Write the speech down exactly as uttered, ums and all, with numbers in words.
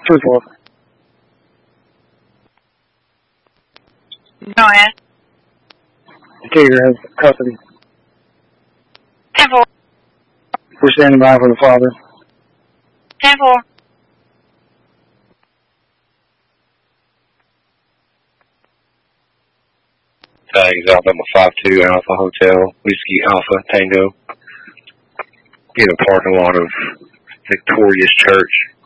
two four. Go ahead. Decatur has custody. ten four. We're standing by for the father. ten four. Tags Alabama five two Alpha Hotel, Whiskey Alpha Tango. In a parking lot of Victorious Church.